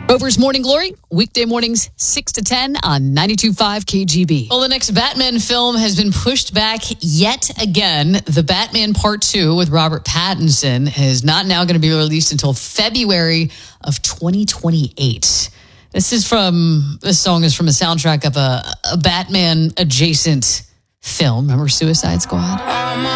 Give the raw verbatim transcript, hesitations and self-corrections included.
Rover's Morning Glory, weekday mornings six to ten on ninety-two point five K G B. Well, the next Batman film has been pushed back yet again. The Batman Part two with Robert Pattinson is not now going to be released until February of twenty twenty-eight. This is from, this song is from a soundtrack of a, a Batman adjacent film. Remember Suicide Squad?